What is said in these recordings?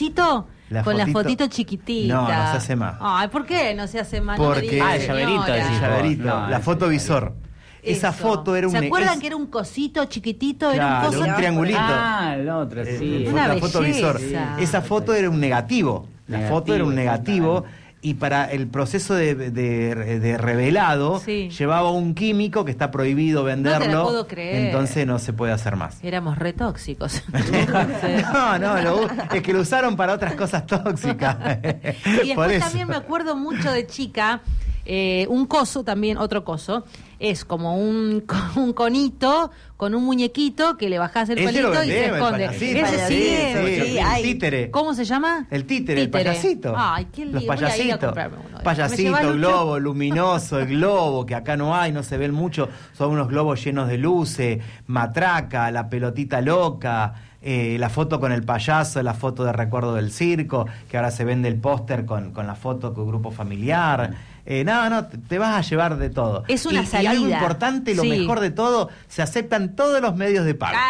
cosito con la fotito chiquitita. No se hace más. Ay, ¿por qué no se hace más? Porque no el llaverito, el llaverito, la foto visor. Esa Eso. foto era un... ¿Se acuerdan que era un cosito chiquitito? Claro, era un un triangulito. El otro, sí. Una La foto visor. belleza. Esa foto era un negativo. La foto era un negativo. Y para el proceso de revelado, Sí. llevaba un químico que está prohibido venderlo. No te la puedo creer. Entonces no se puede hacer más. Éramos re tóxicos. No, es que lo usaron para otras cosas tóxicas. Y Por después eso. también me acuerdo mucho de chica, un coso también, otro coso, es como un conito con un muñequito que le bajás el Ese lo palito y se vendemos, esconde. el payasito. Ese sí, Sí, hay. el títere. ¿Cómo se llama? El títere, el payasito. Ay, qué lindo. Los Voy a ir a payasitos. comprarme uno. ¿Me Payasito, lleva, Lucho? globo, luminoso, el globo, que acá no hay, no se ven mucho. Son unos globos llenos de luces, matraca, la pelotita loca, la foto con el payaso, la foto de recuerdo del circo, que ahora se vende el póster con la foto con grupo familiar. No, te vas a llevar de todo. Es una salida. Y algo importante, lo Sí. mejor de todo, se aceptan todos los medios de pago.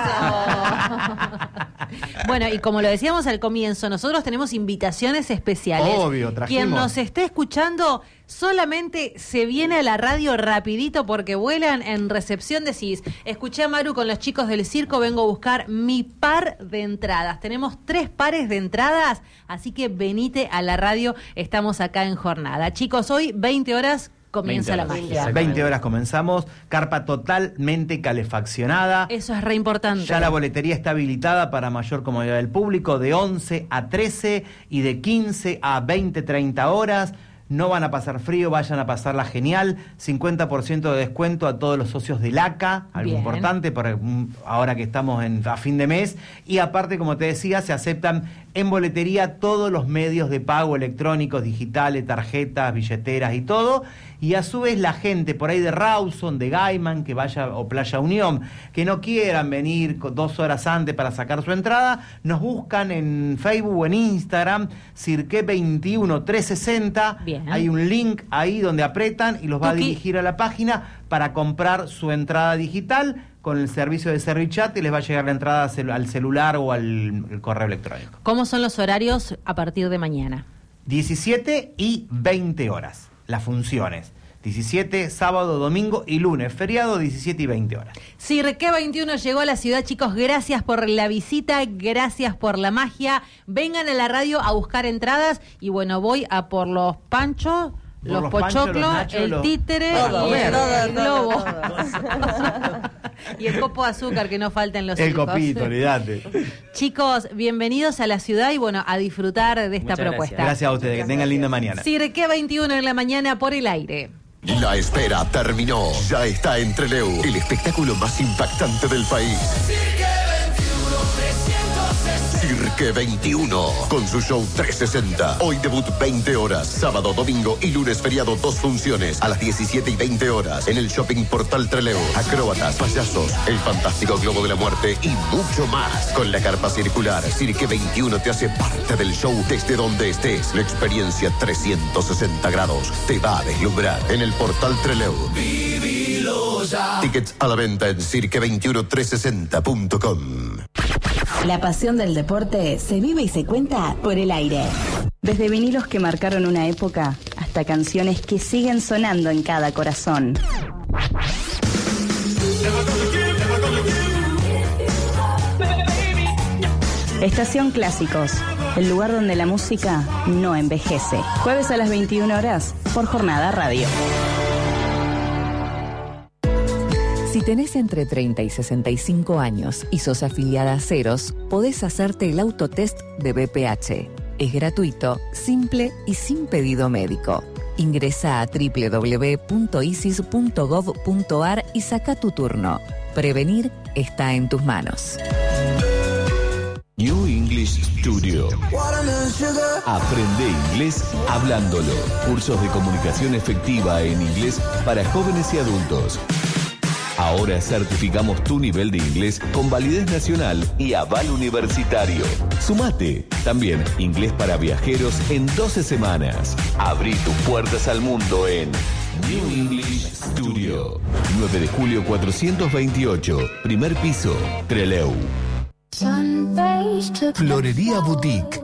Eso. Bueno, y como lo decíamos al comienzo, nosotros tenemos invitaciones especiales. Obvio, trajimos. Quien nos esté escuchando solamente se viene a la radio rapidito porque vuelan en recepción. Decís, escuché a Maru con los chicos del circo, vengo a buscar mi par de entradas. Tenemos 3 pares de entradas, así que venite a la radio, estamos acá en jornada. Chicos, hoy 20 horas comienza la magia. 20 horas comenzamos, carpa totalmente calefaccionada. Eso es re importante. Ya la boletería está habilitada para mayor comodidad del público, de 11 a 13 y de 15 a 20, 30 horas. No van a pasar frío, vayan a pasarla genial. 50% de descuento a todos los socios del ACA, algo Bien. importante ahora que estamos a fin de mes. Y aparte, como te decía, se aceptan en boletería todos los medios de pago electrónicos, digitales, tarjetas, billeteras y todo. Y a su vez la gente por ahí de Rawson, de Gaiman, que vaya, o Playa Unión, que no quieran venir 2 horas antes para sacar su entrada, nos buscan en Facebook o en Instagram, Cirque 21 360. Bien. Hay un link ahí donde apretan y los va a Tuki. dirigir a la página para comprar su entrada digital con el servicio de Servichat y les va a llegar la entrada al celular o al correo electrónico. ¿Cómo son los horarios a partir de mañana? 17 y 20 horas, las funciones. 17, sábado, domingo y lunes, feriado, 17 y 20 horas. Cirque 21 llegó a la ciudad, chicos. Gracias por la visita, gracias por la magia. Vengan a la radio a buscar entradas. Y bueno, voy a por los panchos, los pochoclos, el títere y el globo. Y el copo de azúcar, que no falten los El hijos. copito, olvídate. Chicos, bienvenidos a la ciudad y bueno, a disfrutar de esta Muchas propuesta. Gracias a ustedes, que tengan linda mañana. Cirque 21 en la mañana por el aire. La espera terminó. Ya está en Trelew, el espectáculo más impactante del país. Cirque 21, con su show 360. Hoy debut 20 horas, sábado, domingo y lunes feriado 2 funciones a las 17 y 20 horas en el Shopping Portal Trelew. Acróbatas, payasos, el fantástico globo de la muerte y mucho más. Con la carpa circular, Cirque 21 te hace parte del show desde donde estés. La experiencia 360 grados te va a deslumbrar en el Portal Trelew. Tickets a la venta en cirque21360.com. La pasión del deporte se vive y se cuenta por el aire. Desde vinilos que marcaron una época hasta canciones que siguen sonando en cada corazón. Estación Clásicos, el lugar donde la música no envejece. Jueves a las 21 horas por Jornada Radio. Si tenés entre 30 y 65 años y sos afiliada a Ceros, podés hacerte el autotest de BPH. Es gratuito, simple y sin pedido médico. Ingresa a www.isis.gov.ar y saca tu turno. Prevenir está en tus manos. New English Studio. Aprende inglés hablándolo. Cursos de comunicación efectiva en inglés para jóvenes y adultos. Ahora certificamos tu nivel de inglés con validez nacional y aval universitario. Sumate. También inglés para viajeros en 12 semanas. Abrí tus puertas al mundo en New English Studio. 9 de julio 428. Primer piso, Trelew. Florería Boutique.